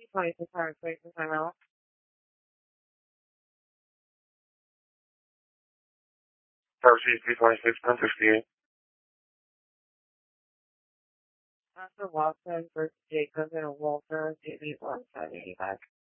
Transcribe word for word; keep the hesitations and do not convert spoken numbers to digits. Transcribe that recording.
twenty-six hundred twenty-six miles. Proceed three twenty-six, one fifty-eight. After Watson versus Jacobs and Walter, J B one seventy back.